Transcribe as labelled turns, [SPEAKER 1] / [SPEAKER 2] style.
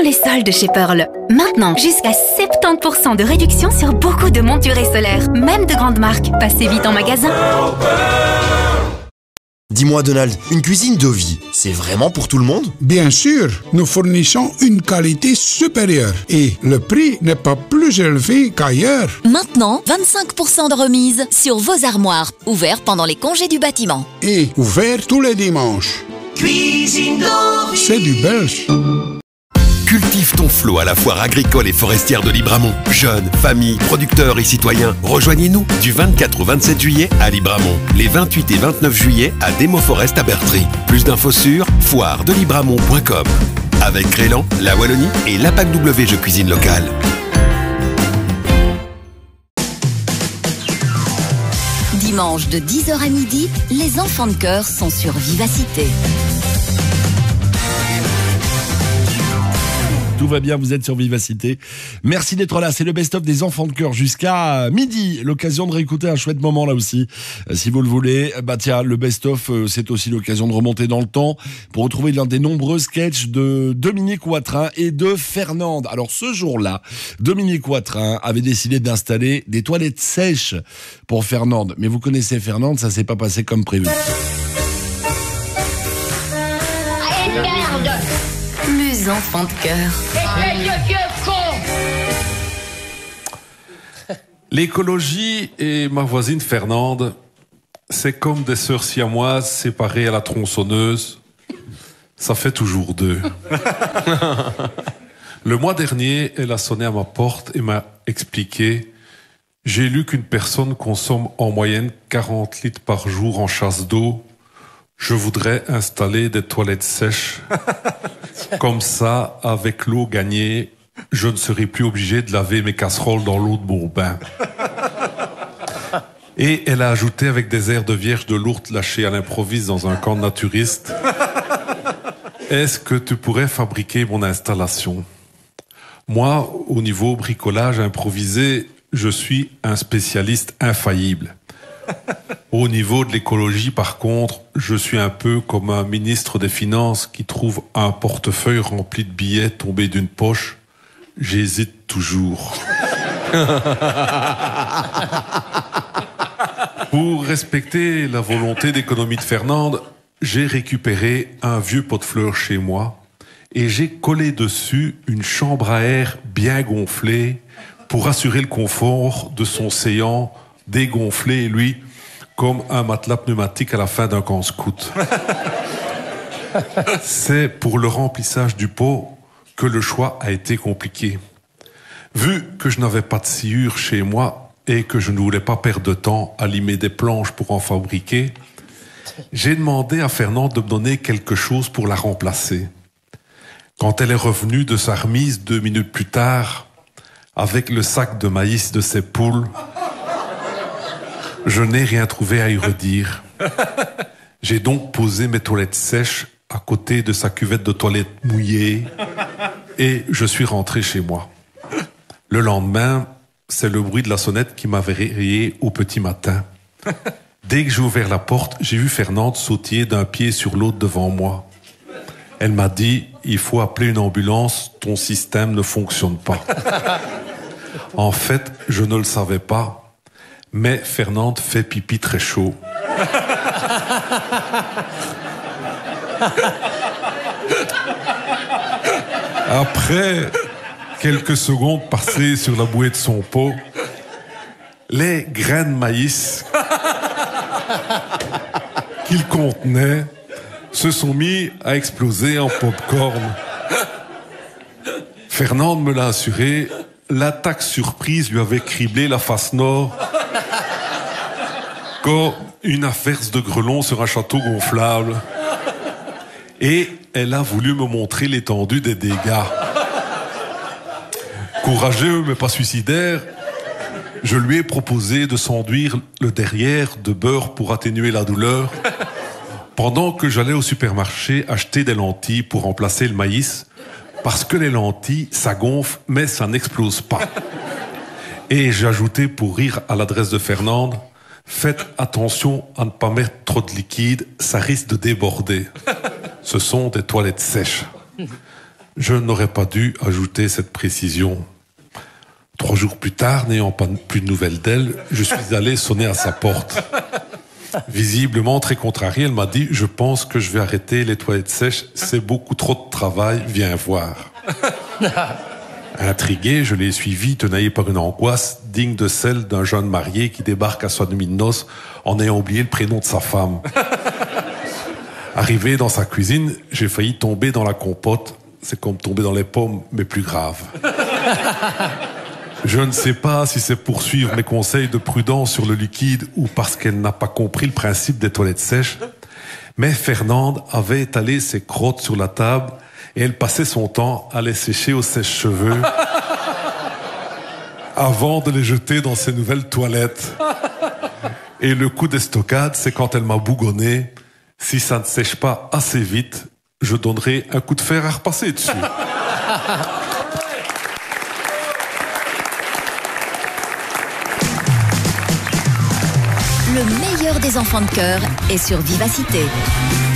[SPEAKER 1] les soldes chez Pearl. Maintenant, jusqu'à 70% de réduction sur beaucoup de montures solaires, même de grandes marques. Passez vite en magasin.
[SPEAKER 2] Dis-moi Donald, une cuisine de vie, c'est vraiment pour tout le monde?
[SPEAKER 3] Bien sûr, nous fournissons une qualité supérieure et le prix n'est pas plus élevé qu'ailleurs.
[SPEAKER 4] Maintenant, 25% de remise sur vos armoires, ouvert pendant les congés du bâtiment.
[SPEAKER 3] Et ouvert tous les dimanches.
[SPEAKER 5] Cuisine de vie.
[SPEAKER 3] C'est du belge.
[SPEAKER 6] Cultive ton flot à la foire agricole et forestière de Libramont. Jeunes, familles, producteurs et citoyens, rejoignez-nous du 24 au 27 juillet à Libramont. Les 28 et 29 juillet à Démoforest à Bertry. Plus d'infos sur foiredelibramont.com. Avec Crélan, la Wallonie et l'APAC W Jeux Cuisine Locale.
[SPEAKER 4] Dimanche de 10h à midi, les enfants de cœur sont sur Vivacité.
[SPEAKER 7] Tout va bien, vous êtes sur Vivacité. Merci d'être là, c'est le best-of des enfants de cœur jusqu'à midi. L'occasion de réécouter un chouette moment là aussi, si vous le voulez. Bah tiens, le best-of, c'est aussi l'occasion de remonter dans le temps pour retrouver l'un des nombreux sketchs de Dominique Watrin et de Fernande. Alors ce jour-là, Dominique Watrin avait décidé d'installer des toilettes sèches pour Fernande. Mais vous connaissez Fernande, ça s'est pas passé comme prévu.
[SPEAKER 1] Plus enfants de cœur.
[SPEAKER 8] L'écologie et ma voisine Fernande, c'est comme des sœurs siamoises séparées à la tronçonneuse. Ça fait toujours deux. Le mois dernier, elle a sonné à ma porte et m'a expliqué: j'ai lu qu'une personne consomme en moyenne 40 litres par jour en chasse d'eau. Je voudrais installer des toilettes sèches. Comme ça, avec l'eau gagnée, je ne serai plus obligé de laver mes casseroles dans l'eau de mon bain. Et elle a ajouté avec des airs de vierge de Lourdes lâchés à l'improviste dans un camp de naturistes: est-ce que tu pourrais fabriquer mon installation? Moi, au niveau bricolage improvisé, je suis un spécialiste infaillible. Au niveau de l'écologie, par contre, je suis un peu comme un ministre des Finances qui trouve un portefeuille rempli de billets tombés d'une poche. J'hésite toujours. Pour respecter la volonté d'économie de Fernande, j'ai récupéré un vieux pot de fleurs chez moi et j'ai collé dessus une chambre à air bien gonflée pour assurer le confort de son séant dégonflé, lui, comme un matelas pneumatique à la fin d'un camp scout. C'est pour le remplissage du pot que le choix a été compliqué. Vu que je n'avais pas de sciure chez moi et que je ne voulais pas perdre de temps à limer des planches pour en fabriquer, j'ai demandé à Fernande de me donner quelque chose pour la remplacer. Quand elle est revenue de sa remise 2 minutes plus tard, avec le sac de maïs de ses poules, je n'ai rien trouvé à y redire. J'ai donc posé mes toilettes sèches à côté de sa cuvette de toilette mouillée et je suis rentré chez moi. Le lendemain, c'est le bruit de la sonnette qui m'avait réveillé au petit matin. Dès que j'ai ouvert la porte, j'ai vu Fernande sautiller d'un pied sur l'autre devant moi. Elle m'a dit: il faut appeler une ambulance, ton système ne fonctionne pas. En fait, je ne le savais pas. Mais Fernande fait pipi très chaud. Après quelques secondes passées sur la bouée de son pot, les graines de maïs qu'il contenait se sont mis à exploser en pop-corn. Fernande me l'a assuré, l'attaque surprise lui avait criblé la face nord comme une averse de grelons sur un château gonflable. Et elle a voulu me montrer l'étendue des dégâts. Courageux mais pas suicidaire, je lui ai proposé de s'enduire le derrière de beurre pour atténuer la douleur, pendant que j'allais au supermarché acheter des lentilles pour remplacer le maïs, parce que les lentilles, ça gonfle, mais ça n'explose pas. Et j'ai ajouté pour rire à l'adresse de Fernande: faites attention à ne pas mettre trop de liquide, ça risque de déborder. Ce sont des toilettes sèches. Je n'aurais pas dû ajouter cette précision. 3 jours plus tard, n'ayant pas plus de nouvelles d'elle, je suis allé sonner à sa porte. Visiblement très contrariée, elle m'a dit « Je pense que je vais arrêter les toilettes sèches, c'est beaucoup trop de travail, viens voir. » Intrigué, je l'ai suivi, tenaillé par une angoisse digne de celle d'un jeune marié qui débarque à sa nuit de noces en ayant oublié le prénom de sa femme. Arrivé dans sa cuisine, j'ai failli tomber dans la compote. C'est comme tomber dans les pommes, mais plus grave. Je ne sais pas si c'est pour suivre mes conseils de prudence sur le liquide ou parce qu'elle n'a pas compris le principe des toilettes sèches, mais Fernande avait étalé ses crottes sur la table et elle passait son temps à les sécher au sèche-cheveux avant de les jeter dans ses nouvelles toilettes. Et le coup d'estocade, c'est quand elle m'a bougonné. Si ça ne sèche pas assez vite, je donnerai un coup de fer à repasser dessus.
[SPEAKER 4] Le meilleur des enfants de cœur est sur Vivacité.